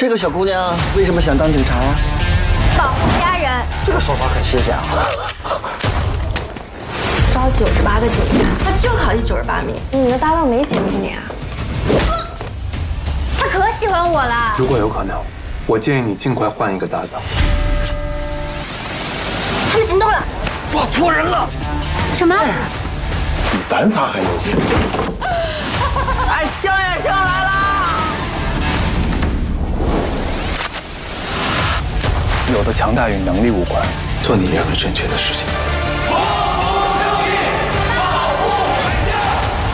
这个小姑娘为什么想当警察呀？ 保护家人。 这个手法很新鲜啊！ 招98个警察，他就考第98名。你的搭档没嫌弃你啊？他可喜欢我了。 如果有可能，我建议你尽快换一个搭档。 他们行动了。 抓错人了！ 什么？ 比咱仨还有趣。 哎，萧远生来啦！ 有的强大与能力无关，做你认为正确的事情。